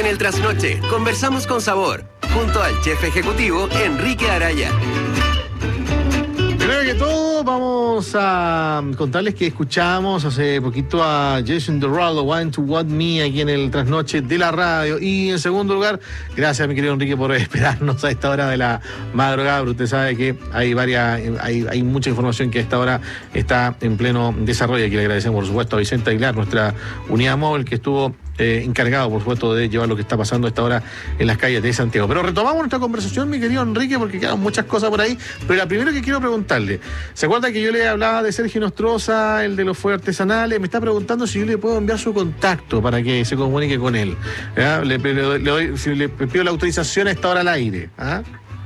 En el Trasnoche conversamos con sabor, junto al chef ejecutivo Enrique Araya. Primero que todo, vamos a contarles que escuchamos hace poquito a Jason Derulo, Want to Want Me, aquí en el Trasnoche de la radio. Y en segundo lugar, gracias mi querido Enrique por esperarnos a esta hora de la madrugada, pero usted sabe que hay mucha información que a esta hora está en pleno desarrollo. Aquí le agradecemos, por supuesto, a Vicente Aguilar, nuestra unidad móvil, que estuvo encargado, por supuesto, de llevar lo que está pasando a esta hora en las calles de Santiago. Pero retomamos nuestra conversación, mi querido Enrique, porque quedan muchas cosas por ahí. Pero la primera que quiero preguntarle, ¿se acuerda que yo le hablaba de Sergio Nostroza, el de los fuegos artesanales? Me está preguntando si yo le puedo enviar su contacto para que se comunique con él. ¿Ya? Le pido la autorización a esta hora al aire. ¿Ah?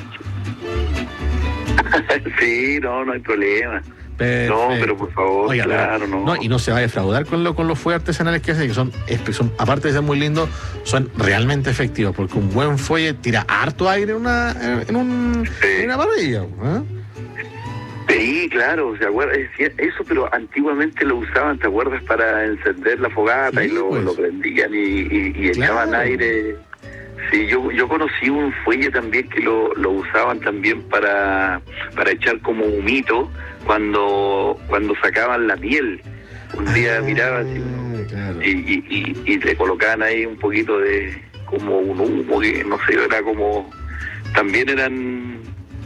Sí, no hay problema. Perfecto. No, pero por favor, oiga, claro, no. Y no se va a defraudar con los fuegos artesanales que hace, que son, aparte de ser muy lindos, son realmente efectivos, porque un buen fuelle tira harto aire en una parrilla. ¿Eh? Sí, claro, ¿se acuerda? Eso, pero antiguamente lo usaban, ¿te acuerdas? Para encender la fogata, sí, y lo prendían y echaban aire. Sí, yo conocí un fuelle también que lo usaban también para echar como humito cuando sacaban la miel. Un día miraba así, claro. y le colocaban ahí un poquito de como un humo que no sé, era como, también eran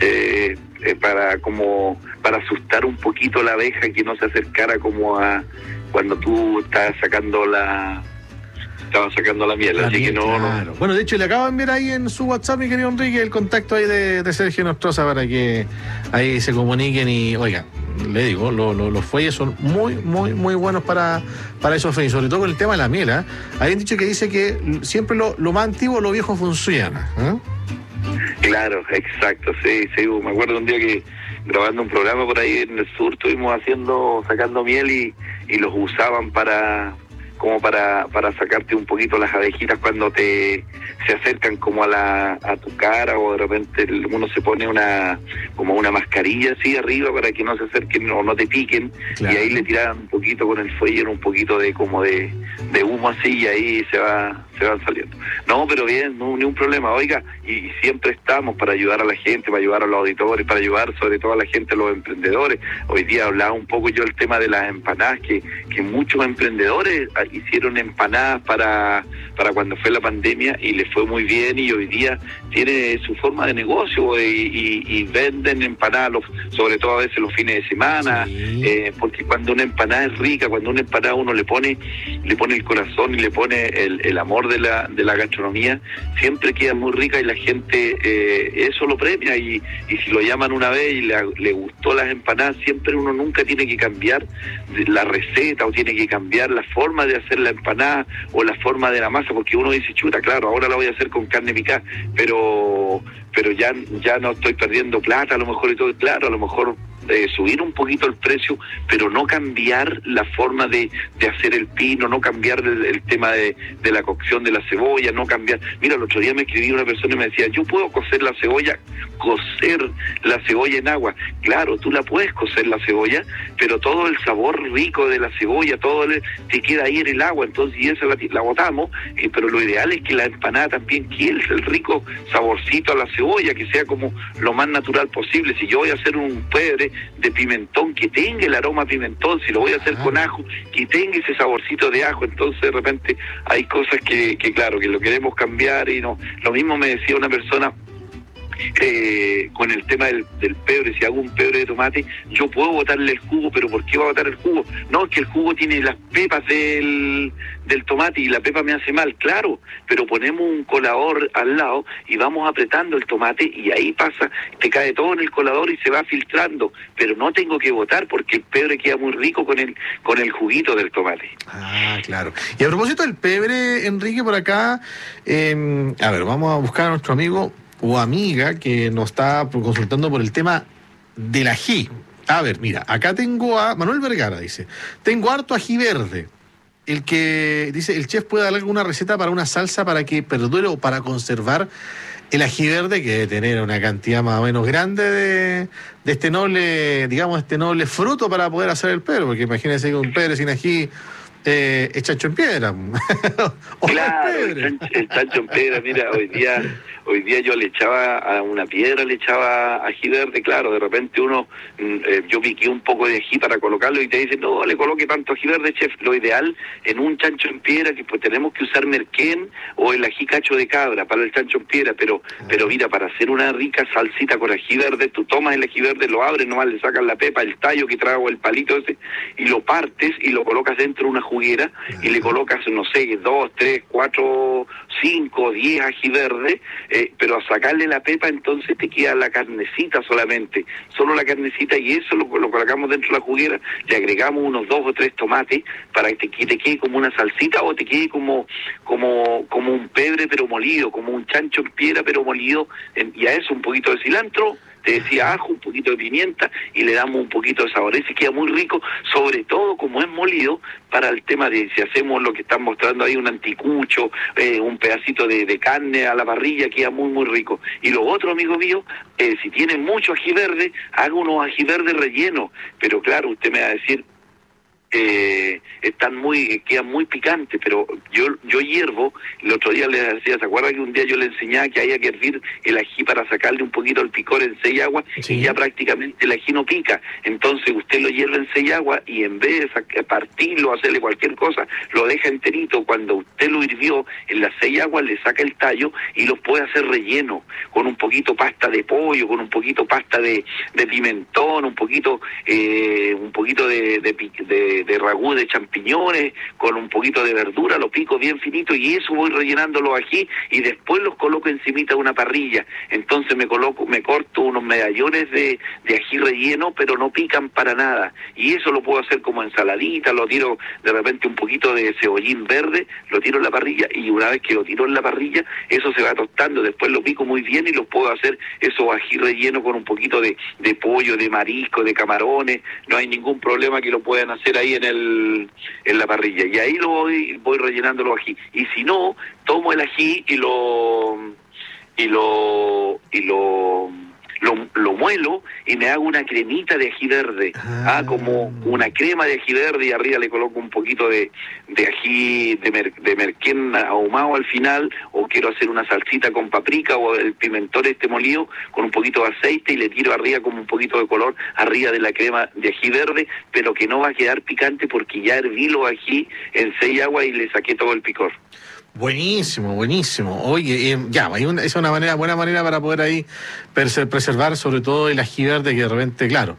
para asustar un poquito la abeja, que no se acercara como a cuando tú estabas sacando la miel, así que no, claro. No. Bueno, de hecho le acabo de enviar ahí en su WhatsApp, mi querido Enrique, el contacto ahí de Sergio Nostroza para que ahí se comuniquen. Y oiga, le digo, los fuelles son muy, muy, muy buenos para esos fines, sobre todo con el tema de la miel. Habían dicho que dice que siempre lo más antiguo, lo viejo funciona. Claro, exacto, sí, me acuerdo un día que grabando un programa por ahí en el sur estuvimos sacando miel y los usaban para sacarte un poquito las abejitas cuando se acercan como a tu cara, o de repente uno se pone como una mascarilla así arriba para que no se acerquen o no te piquen, claro. Y ahí le tiraban un poquito con el fuelle, un poquito de humo así, y ahí se van saliendo. No, pero bien, ni un problema. Oiga, y siempre estamos para ayudar a la gente, para ayudar a los auditores, para ayudar sobre todo a la gente, a los emprendedores. Hoy día hablaba un poco yo del tema de las empanadas, que muchos emprendedores hicieron empanadas para cuando fue la pandemia y les fue muy bien, y hoy día tiene su forma de negocio y venden empanadas, sobre todo a veces los fines de semana, sí. Porque cuando una empanada es rica, cuando una empanada uno le pone el corazón y le pone el amor de la gastronomía, siempre queda muy rica, y la gente eso lo premia, y si lo llaman una vez y le gustó las empanadas, siempre uno nunca tiene que cambiar la receta o tiene que cambiar la forma de hacer la empanada o la forma de la masa, porque uno dice, chuta, claro, ahora la voy a hacer con carne picada, pero ya no estoy perdiendo plata a lo mejor y todo, claro, a lo mejor subir un poquito el precio, pero no cambiar la forma de hacer el pino, no cambiar el tema de la cocción de la cebolla, no cambiar. Mira, el otro día me escribí una persona y me decía, yo puedo cocer la cebolla en agua. Claro, tú la puedes cocer la cebolla, pero todo el sabor rico de la cebolla, te queda ahí en el agua, entonces y esa la botamos, pero lo ideal es que la empanada también quede el rico saborcito a la cebolla, que sea como lo más natural posible. Si yo voy a hacer un pebre de pimentón, que tenga el aroma a pimentón. Si lo voy a hacer con ajo, que tenga ese saborcito de ajo. Entonces de repente hay cosas que claro, que lo queremos cambiar y no. Lo mismo me decía una persona con el tema del pebre. Si hago un pebre de tomate, yo puedo botarle el jugo, pero ¿por qué va a botar el jugo? No, es que el jugo tiene las pepas del tomate y la pepa me hace mal, claro, pero ponemos un colador al lado y vamos apretando el tomate y ahí te cae todo en el colador y se va filtrando, pero no tengo que botar porque el pebre queda muy rico con el juguito del tomate. Ah, claro. Y a propósito del pebre, Enrique, por acá, a ver, vamos a buscar a nuestro amigo o amiga que nos está consultando por el tema del ají. A ver, mira, acá tengo a Manuel Vergara, dice, tengo harto ají verde. El que dice, el chef puede dar alguna receta para una salsa para que perdure o para conservar el ají verde, que debe tener una cantidad más o menos grande de este noble fruto para poder hacer el pebre, porque imagínense que un pebre sin ají es chancho en piedra. Claro, el chancho en piedra. Mira, hoy día yo le echaba a una piedra, le echaba ají verde. Claro, de repente yo piqué un poco de ají para colocarlo y te dicen, no le coloque tanto ají verde, chef. Lo ideal en un chancho en piedra, que pues tenemos que usar merquén o el ají cacho de cabra para el chancho en piedra, pero mira, para hacer una rica salsita con ají verde, tú tomas el ají verde, lo abres, nomás le sacas la pepa, el tallo que trago, el palito ese, y lo partes y lo colocas dentro de una juguera y le colocas, no sé, 2, 3, 4, 5, 10 ají verde, pero a sacarle la pepa, entonces te queda la carnecita solamente, solo la carnecita, y eso lo colocamos dentro de la juguera, le agregamos unos 2 o 3 tomates para que te quede como una salsita o te quede como un pebre pero molido, como un chancho en piedra pero molido, y a eso un poquito de cilantro, te decía ajo, un poquito de pimienta, y le damos un poquito de sabor. Ese queda muy rico, sobre todo como es molido, para el tema de si hacemos lo que están mostrando ahí, un anticucho, un pedacito de carne a la parrilla, queda muy, muy rico. Y lo otro, amigo mío, si tienen mucho ají verde, haga unos ají verde rellenos, pero claro, usted me va a decir, quedan muy picantes, pero yo hiervo. El otro día les decía, ¿se acuerdan que un día yo le enseñaba que había que hervir el ají para sacarle un poquito el picor en 6 aguas? Sí. Y ya prácticamente el ají no pica, entonces usted lo hierve en 6 aguas y en vez de partirlo, hacerle cualquier cosa, lo deja enterito. Cuando usted lo hirvió en las 6 aguas, le saca el tallo y los puede hacer relleno con un poquito pasta de pollo, con un poquito pasta de pimentón, un poquito de ragú de champiñones, con un poquito de verdura, lo pico bien finito y eso voy rellenando los ají y después los coloco encimita de una parrilla. Entonces me corto unos medallones de ají relleno, pero no pican para nada. Y eso lo puedo hacer como ensaladita, lo tiro de repente un poquito de cebollín verde, lo tiro en la parrilla y una vez que lo tiro en la parrilla, eso se va tostando, después lo pico muy bien y lo puedo hacer esos ají relleno con un poquito de pollo, de marisco, de camarones. No hay ningún problema que lo puedan hacer ahí en la parrilla, y ahí voy rellenando los ají. Y si no, tomo el ají y lo muelo y me hago una cremita de ají verde, como una crema de ají verde, y arriba le coloco un poquito de ají de merquén ahumado al final, o quiero hacer una salsita con paprika o el pimentón molido con un poquito de aceite y le tiro arriba como un poquito de color arriba de la crema de ají verde, pero que no va a quedar picante porque ya herví los ají en 6 aguas y le saqué todo el picor. Buenísimo, buenísimo. Oye, es una buena manera para poder ahí preservar sobre todo el ají verde, que de repente, claro,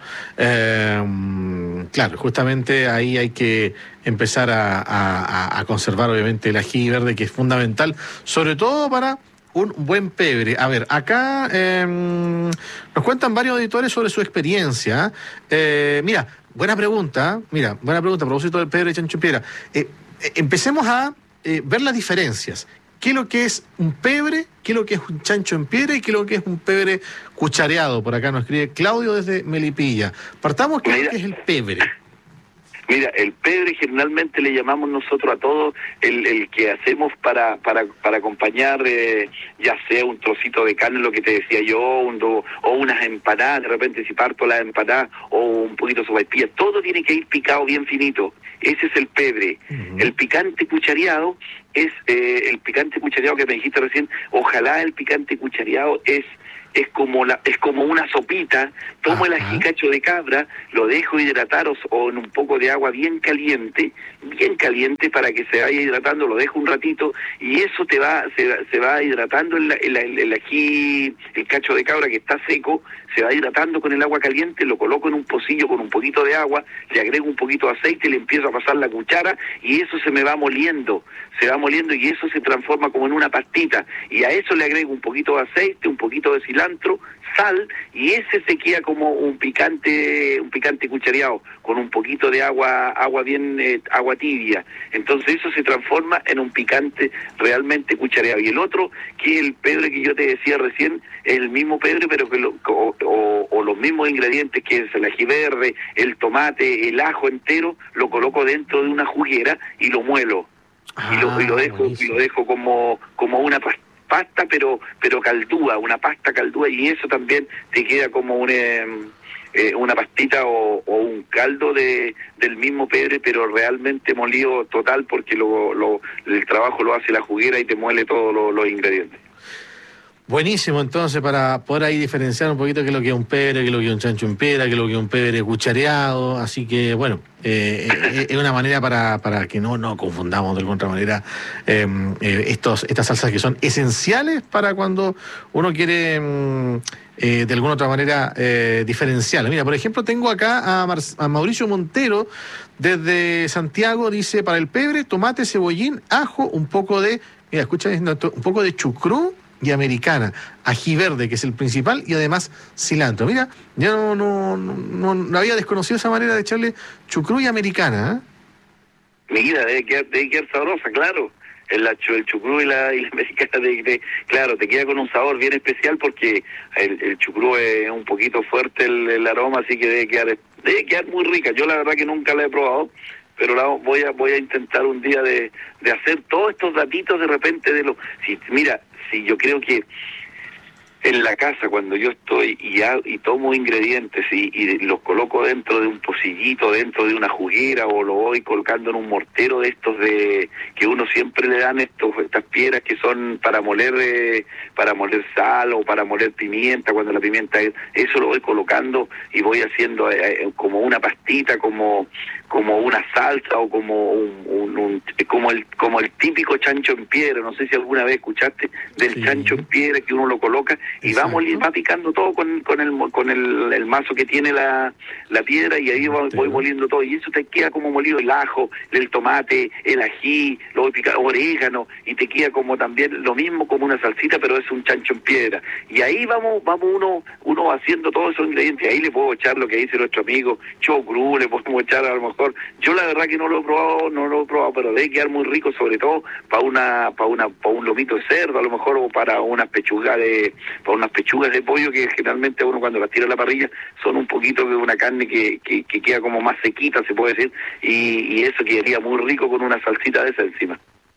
justamente ahí hay que empezar a conservar obviamente el ají verde, que es fundamental, sobre todo para un buen pebre. A ver, acá nos cuentan varios auditores sobre su experiencia. Mira, buena pregunta, a propósito del pebre de chancho en piedra. Empecemos a ver las diferencias. ¿Qué es lo que es un pebre? ¿Qué es lo que es un chancho en piedra? ¿Y qué es lo que es un pebre cuchareado? Por acá nos escribe Claudio desde Melipilla. Partamos, ¿qué es el pebre? Mira, el pebre generalmente le llamamos nosotros a todo el que hacemos para acompañar, ya sea un trocito de carne, lo que te decía yo, o unas empanadas, de repente si parto las empanadas, o un poquito de sopaipilla, todo tiene que ir picado bien finito. Ese es el pebre. Uh-huh. El picante cuchareado es el picante cuchareado que me dijiste recién. Ojalá el picante cuchareado es como una sopita. Tomo el ají cacho de cabra, lo dejo hidratar o en un poco de agua bien caliente para que se vaya hidratando, lo dejo un ratito y eso se va hidratando el ají, el cacho de cabra que está seco, se va hidratando con el agua caliente, lo coloco en un pocillo con un poquito de agua, le agrego un poquito de aceite, le empiezo a pasar la cuchara y eso se me va moliendo y eso se transforma como en una pastita, y a eso le agrego un poquito de aceite, un poquito de cilantro, sal, y ese se queda como un picante cuchareado con un poquito de agua tibia. Entonces eso se transforma en un picante realmente cuchareado. Y el otro, que es el pebre que yo te decía recién, es el mismo pebre, pero que o los mismos ingredientes, que es el ají verde, el tomate, el ajo entero, lo coloco dentro de una juguera y lo muelo. Y lo dejo como una pasta, pero caldúa, una pasta caldúa, y eso también te queda como una pastita o un caldo del mismo pebre, pero realmente molido total, porque el trabajo lo hace la juguera y te muele todos los ingredientes. Buenísimo, entonces, para poder ahí diferenciar un poquito qué es lo que es un pebre, qué es lo que es un chancho en piedra, qué es lo que es un pebre cuchareado. Así que, bueno, es una manera para que no confundamos de alguna otra manera estas salsas que son esenciales para cuando uno quiere de alguna otra manera diferenciarla. Mira, por ejemplo, tengo acá a Mauricio Montero desde Santiago. Dice: para el pebre, tomate, cebollín, ajo, un poco de chucrú y americana, ají verde, que es el principal, y además cilantro. Mira, ya no había desconocido esa manera de echarle chucrú y americana, ¿eh? Mira, debe quedar sabrosa, claro. El chucrú y la americana, claro, te queda con un sabor bien especial, porque el chucrú es un poquito fuerte el aroma, así que debe quedar muy rica. Yo la verdad que nunca la he probado, pero voy a intentar un día de hacer todos estos datitos de repente Sí, yo creo que en la casa, cuando yo estoy y tomo ingredientes y los coloco dentro de un pocillito, dentro de una juguera, o lo voy colocando en un mortero de estos que uno siempre le dan estas piedras que son para moler sal o para moler pimienta, cuando la pimienta eso lo voy colocando y voy haciendo como una pastita, como una salsa, o como el típico chancho en piedra. No sé si alguna vez escuchaste del chancho en piedra, que uno lo coloca y va picando todo con el mazo que tiene la piedra, y ahí voy moliendo todo, y eso te queda como molido el ajo, el tomate, el ají, lo voy picando, orégano, y te queda como también lo mismo, como una salsita, pero es un chancho en piedra. Y ahí vamos uno haciendo todos esos ingredientes. Ahí le puedo echar lo que dice nuestro amigo chucrú, le podemos echar a lo mejor. Yo la verdad que no lo he probado, pero debe quedar muy rico, sobre todo para un lomito de cerdo, a lo mejor, o para unas pechugas de pollo, que generalmente uno cuando las tira a la parrilla son un poquito de una carne que queda como más sequita, se puede decir, y eso quedaría muy rico con una salsita de esa encima.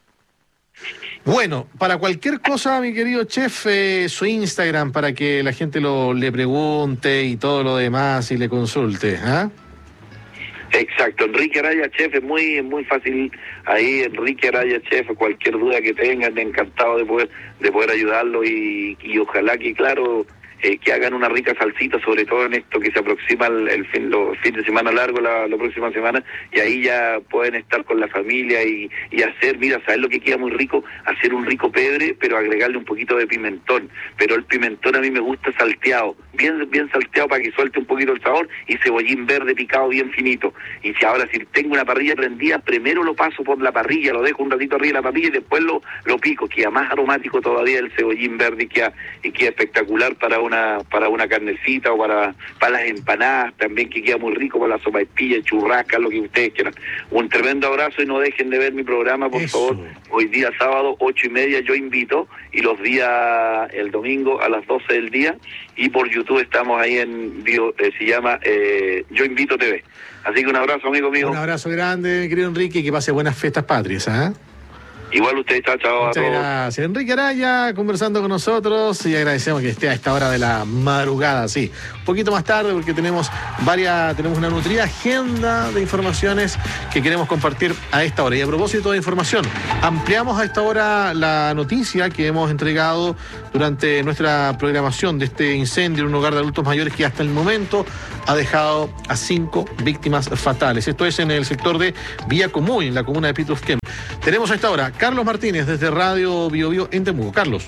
Bueno, para cualquier cosa, mi querido chef, su Instagram, para que la gente le pregunte y todo lo demás y le consulte, ¿ah? Exacto, Enrique Araya Chef, es muy fácil ahí, Enrique Araya Chef. Cualquier duda que tengan, encantado de poder ayudarlo, y ojalá que, claro, que hagan una rica salsita, sobre todo en esto que se aproxima el fin de semana largo, la próxima semana, y ahí ya pueden estar con la familia y hacer, mira, ¿sabes lo que queda muy rico? Hacer un rico pebre, pero agregarle un poquito de pimentón, pero el pimentón a mí me gusta salteado, bien salteado, para que suelte un poquito el sabor, y cebollín verde picado bien finito. Y si tengo una parrilla prendida, primero lo paso por la parrilla, lo dejo un ratito arriba de la parrilla y después lo pico, queda más aromático todavía el cebollín verde, y queda espectacular para una carnecita, o para las empanadas también, que queda muy rico, para la sopaipilla, churrasca, lo que ustedes quieran. Un tremendo abrazo, y no dejen de ver mi programa, por favor. Hoy día sábado 8:30 Yo Invito, y los días el domingo a las 12 del día, y por YouTube estamos ahí en vivo, se llama Yo Invito TV. Así que un abrazo, amigo mío. Un abrazo grande, mi querido Enrique, y que pase buenas fiestas patrias, ¿ah? Igual usted, chao. Muchas gracias. Enrique Araya conversando con nosotros, y agradecemos que esté a esta hora de la madrugada, sí. Un poquito más tarde, porque tenemos una nutrida agenda de informaciones que queremos compartir a esta hora. Y a propósito de información, ampliamos a esta hora la noticia que hemos entregado durante nuestra programación de este incendio en un hogar de adultos mayores que hasta el momento ha dejado a 5 víctimas fatales. Esto es en el sector de Villa Comuy, en la comuna de Pitrufquén. Tenemos a esta hora Carlos Martínez desde Radio Bio Bio en Temuco. Carlos.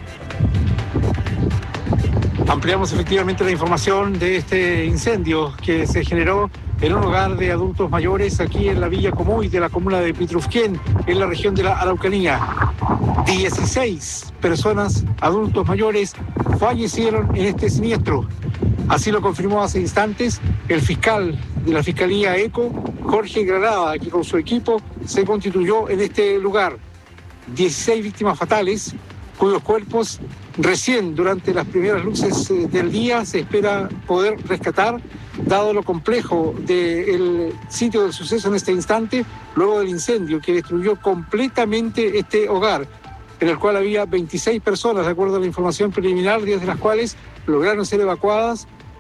Ampliamos efectivamente la información de este incendio que se generó en un hogar de adultos mayores aquí en la Villa Comuy de la comuna de Pitrufquén, en la región de la Araucanía. 16 personas, adultos mayores, fallecieron en este siniestro. Así lo confirmó hace instantes el fiscal de la Fiscalía ECO, Jorge Granada, que con su equipo se constituyó en este lugar. 16 víctimas fatales, cuyos cuerpos recién durante las primeras luces del día se espera poder rescatar, dado lo complejo del sitio del suceso en este instante, luego del incendio que destruyó completamente este hogar, en el cual había 26 personas, de acuerdo a la información preliminar, 10 de las cuales lograron ser evacuadas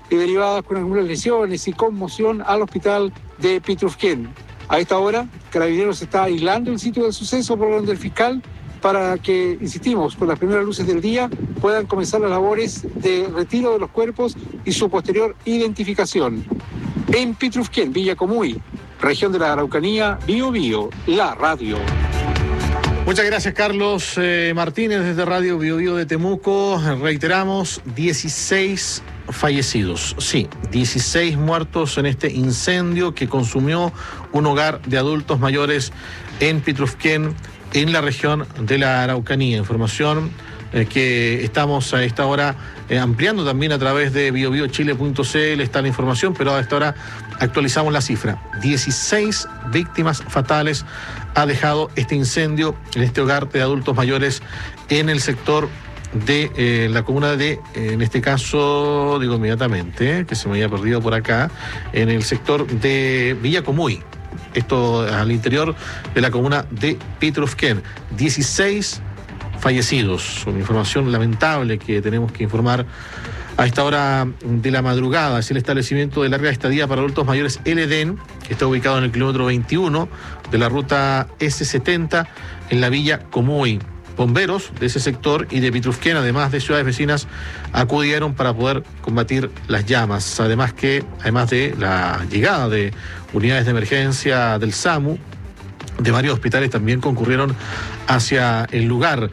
y derivadas con algunas lesiones y conmoción al hospital de Pitrufquén. A esta hora, Carabineros está aislando el sitio del suceso por orden del fiscal para que, insistimos, con las primeras luces del día puedan comenzar las labores de retiro de los cuerpos y su posterior identificación. En Pitrufquén, Villa Comuy, región de la Araucanía, Bío Bío, la radio. Muchas gracias, Carlos Martínez, desde Radio Bío Bío de Temuco. Reiteramos, 16 fallecidos. Sí, 16 muertos en este incendio que consumió un hogar de adultos mayores en Pitrufquén, en la región de la Araucanía. Información que estamos a esta hora ampliando también a través de biobiochile.cl. Está la información, pero a esta hora actualizamos la cifra. 16 víctimas fatales ha dejado este incendio en este hogar de adultos mayores en el sector de la comuna de, en este caso, digo inmediatamente, que se me había perdido por acá, en el sector de Villa Comuy. Esto al interior de la comuna de Pitrufquén. 16 fallecidos. Una información lamentable que tenemos que informar a esta hora de la madrugada. Es el establecimiento de larga estadía para adultos mayores El Edén, que está ubicado en el kilómetro 21 de la ruta S70 en la Villa Comuy. Bomberos de ese sector y de Pitrufquén, además de ciudades vecinas, acudieron para poder combatir las llamas. Además de la llegada de unidades de emergencia del SAMU, de varios hospitales también concurrieron hacia el lugar.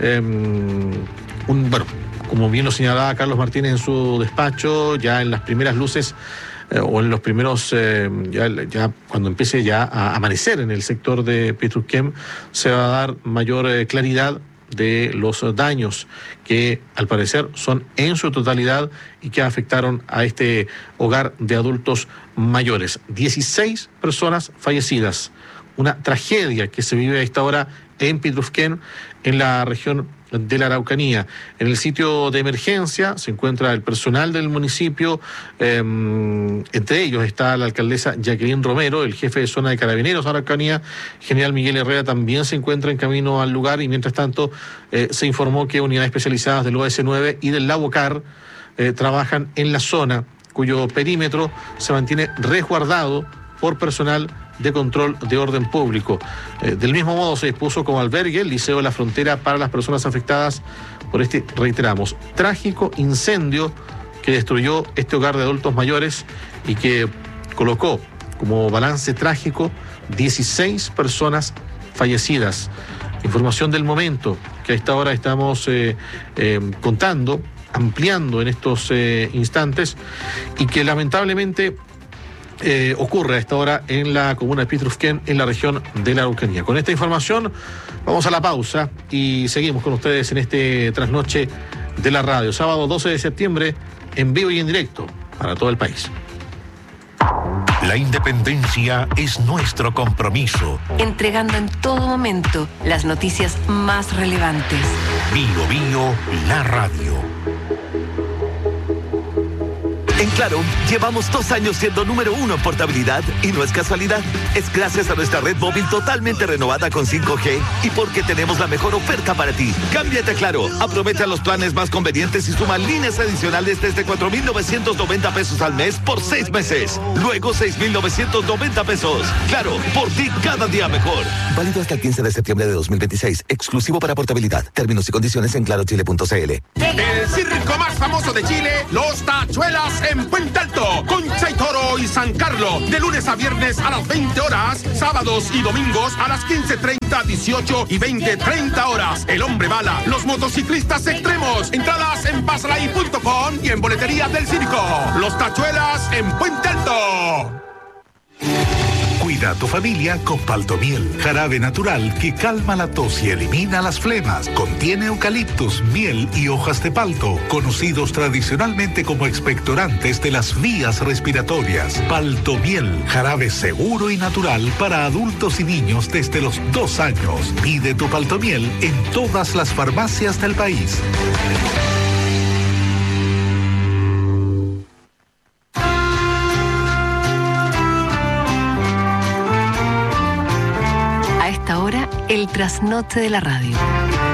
Como bien lo señalaba Carlos Martínez en su despacho, ya en las primeras luces o en los primeros, ya cuando empiece ya a amanecer en el sector de Pitrufquén, se va a dar mayor claridad de los daños que al parecer son en su totalidad y que afectaron a este hogar de adultos mayores. 16 personas fallecidas. Una tragedia que se vive a esta hora en Pitrufquén, en la región de la Araucanía. En el sitio de emergencia se encuentra el personal del municipio, entre ellos está la alcaldesa Jacqueline Romero, el jefe de zona de Carabineros Araucanía, general Miguel Herrera, también se encuentra en camino al lugar, y mientras tanto se informó que unidades especializadas del OS9 y del Labocar trabajan en la zona, cuyo perímetro se mantiene resguardado por personal de control de orden público. Del mismo modo se dispuso como albergue el Liceo de la Frontera para las personas afectadas por este, reiteramos, trágico incendio que destruyó este hogar de adultos mayores y que colocó como balance trágico 16 personas fallecidas. Información del momento que a esta hora estamos contando, ampliando en estos instantes, y que lamentablemente ocurre a esta hora en la comuna de Pitrufquén, en la región de la Araucanía. Con esta información vamos a la pausa y seguimos con ustedes en este trasnoche de la radio. Sábado 12 de septiembre, en vivo y en directo para todo el país. La independencia es nuestro compromiso. Entregando en todo momento las noticias más relevantes. Bío Bío, la radio. En Claro, llevamos 2 años siendo número 1 en portabilidad y no es casualidad. Es gracias a nuestra red móvil totalmente renovada con 5G y porque tenemos la mejor oferta para ti. Cámbiate a Claro, aprovecha los planes más convenientes y suma líneas adicionales desde 4,990 pesos al mes por 6 meses. Luego 6,990 pesos. Claro, por ti cada día mejor. Válido hasta el 15 de septiembre de 2026. Exclusivo para portabilidad. Términos y condiciones en clarochile.cl. El circo más famoso de Chile, Los Tachuelas en Puente Alto, Concha y Toro y San Carlos, de lunes a viernes a las 20 horas, sábados y domingos a las 15:30, 18 y 20:30 horas. El Hombre Bala, los motociclistas extremos, entradas en pasalai.com y en boleterías del circo. Los Tachuelas en Puente Alto. Cuida a tu familia con Paltomiel, jarabe natural que calma la tos y elimina las flemas. Contiene eucaliptus, miel y hojas de palto, conocidos tradicionalmente como expectorantes de las vías respiratorias. Paltomiel, jarabe seguro y natural para adultos y niños desde los 2 años. Pide tu Paltomiel en todas las farmacias del país. El trasnoche de la radio.